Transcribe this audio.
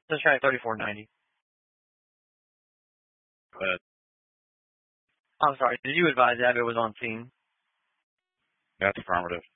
Just try 3490. Go ahead. I'm sorry. Did you advise Abbott was on scene? That's affirmative.